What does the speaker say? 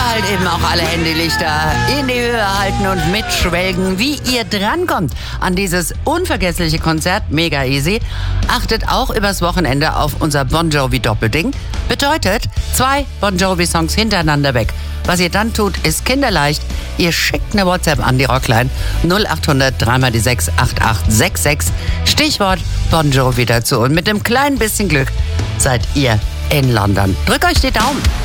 Oder halt eben auch alle Handylichter in die Höhe halten und mitschwelgen, wie ihr drankommt an dieses unvergessliche Konzert. Mega easy. Achtet auch übers Wochenende auf unser Bon Jovi Doppelding. Bedeutet 2 Bon Jovi Songs hintereinander weg. Was ihr dann tut, ist kinderleicht. Ihr schickt eine WhatsApp an die Rockline 0800 3x6 8866. Stichwort Bon Jovi dazu. Und mit einem kleinen bisschen Glück seid ihr in London. Drückt euch die Daumen.